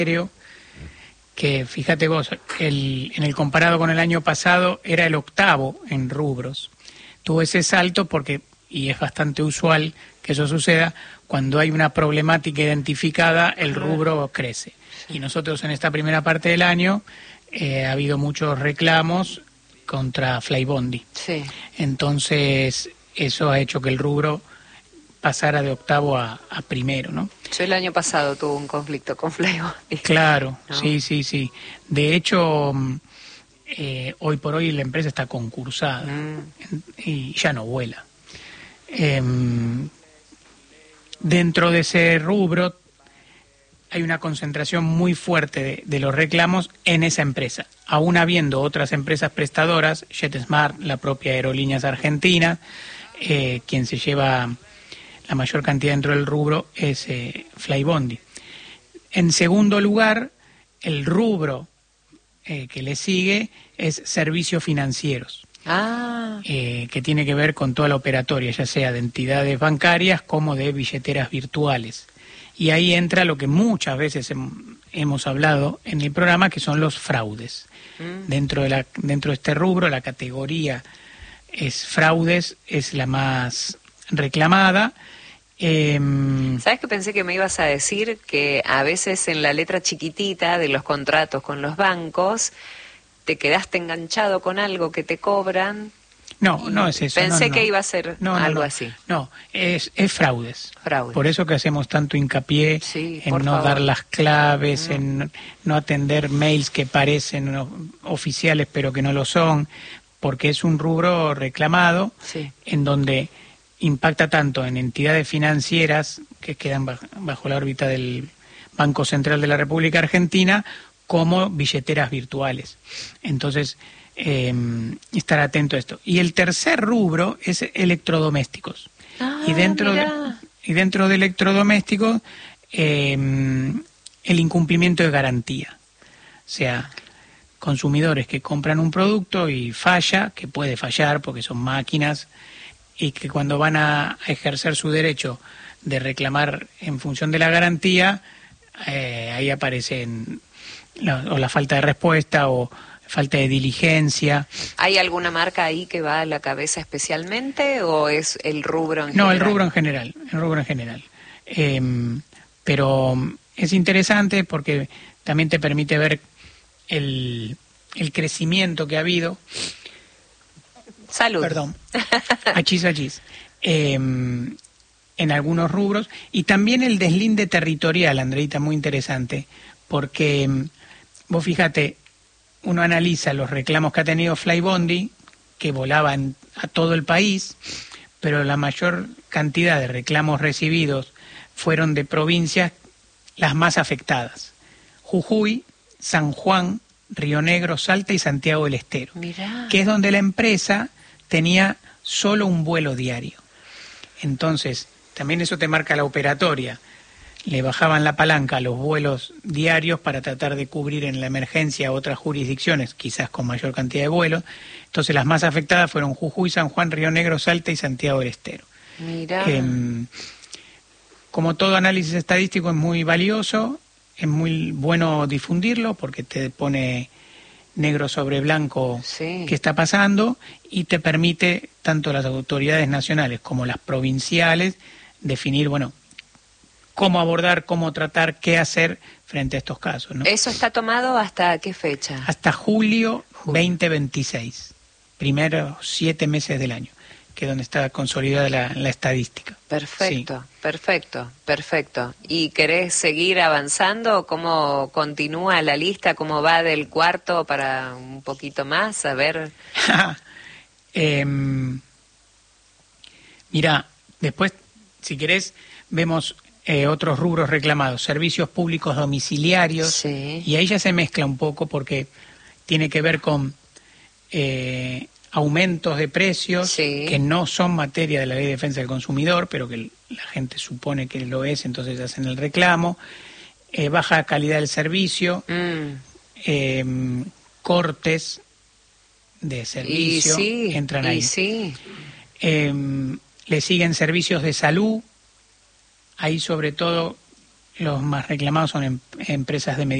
que fíjate vos, en el comparado con el año pasado era el octavo en rubros. Tuvo ese salto porque, y es bastante usual que eso suceda, cuando hay una problemática identificada, el rubro crece. Y nosotros en esta primera parte del año ha habido muchos reclamos contra Flybondi. Sí. Entonces, eso ha hecho que el rubro pasara de octavo a primero, ¿no? Yo el año pasado tuve un conflicto con Flybondi. Claro, ¿no? Sí. De hecho, hoy por hoy la empresa está concursada y ya no vuela. Dentro de ese rubro hay una concentración muy fuerte de los reclamos en esa empresa, aún habiendo otras empresas prestadoras, JetSmart, la propia Aerolíneas Argentina, quien se lleva la mayor cantidad dentro del rubro es Flybondi. En segundo lugar, el rubro que le sigue es servicios financieros, que tiene que ver con toda la operatoria, ya sea de entidades bancarias como de billeteras virtuales. Y ahí entra lo que muchas veces hemos hablado en el programa, que son los fraudes. Dentro de este rubro, la categoría es fraudes, es la más reclamada. ¿Sabes qué pensé que me ibas a decir? Que a veces en la letra chiquitita de los contratos con los bancos te quedaste enganchado con algo que te cobran. No es eso. Pensé que iba a ser algo así. No, es fraudes. Fraude. Por eso que hacemos tanto hincapié en no dar las claves, en no atender mails que parecen oficiales pero que no lo son, porque es un rubro reclamado en donde impacta tanto en entidades financieras que quedan bajo la órbita del Banco Central de la República Argentina, como billeteras virtuales. Entonces, estar atento a esto. Y el tercer rubro es electrodomésticos. Y dentro de electrodomésticos, el incumplimiento de garantía. O sea, consumidores que compran un producto y falla, que puede fallar porque son máquinas, y que cuando van a ejercer su derecho de reclamar en función de la garantía, ahí aparecen la falta de respuesta o falta de diligencia. ¿Hay alguna marca ahí que va a la cabeza especialmente o es el rubro en general? No, el rubro en general. Pero es interesante porque también te permite ver el crecimiento que ha habido. Salud. Perdón. Achis. En algunos rubros. Y también el deslinde territorial, Andreita, muy interesante. Porque vos fíjate, uno analiza los reclamos que ha tenido Flybondi, que volaban a todo el país, pero la mayor cantidad de reclamos recibidos fueron de provincias las más afectadas: Jujuy, San Juan, Río Negro, Salta y Santiago del Estero. Mirá. Que es donde la empresa tenía solo un vuelo diario. Entonces, también eso te marca la operatoria. Le bajaban la palanca a los vuelos diarios para tratar de cubrir en la emergencia a otras jurisdicciones, quizás con mayor cantidad de vuelos. Entonces, las más afectadas fueron Jujuy, San Juan, Río Negro, Salta y Santiago del Estero. Mirá. Como todo análisis estadístico es muy valioso, es muy bueno difundirlo porque te pone negro sobre blanco qué está pasando y te permite tanto las autoridades nacionales como las provinciales definir, cómo abordar, cómo tratar, qué hacer frente a estos casos, ¿no? ¿Eso está tomado hasta qué fecha? Hasta julio 2026, primeros 7 meses del año, que es donde está consolidada la estadística. Perfecto, perfecto. ¿Y querés seguir avanzando? ¿Cómo continúa la lista? ¿Cómo va del cuarto para un poquito más? A ver. Mira, después, si querés, vemos otros rubros reclamados: servicios públicos domiciliarios, y ahí ya se mezcla un poco porque tiene que ver con aumentos de precios que no son materia de la Ley de Defensa del Consumidor, pero que la gente supone que lo es, entonces hacen el reclamo. Baja calidad del servicio, cortes de servicio, entran ahí. Le siguen servicios de salud, ahí sobre todo los más reclamados son empresas de